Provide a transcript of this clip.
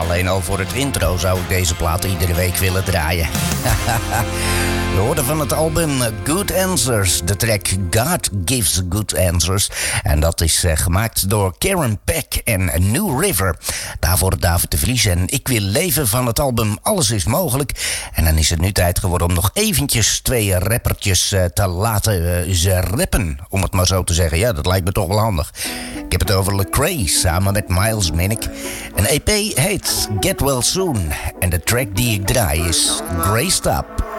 Alleen al voor het intro zou ik deze plaat iedere week willen draaien. We hoorden van het album Good Answers, de track God Gives Good Answers. En dat is gemaakt door Karen Peck en New River. Daarvoor David de Vries en Ik Wil Leven van het album Alles Is Mogelijk. En dan is het nu tijd geworden om nog eventjes 2 rappertjes te laten ze rappen. Om het maar zo te zeggen. Ja, dat lijkt me toch wel handig. Ik heb het over Lecrae samen met Miles Minnick. Een EP heet Get Well Soon. En de track die ik draai is Graced Up.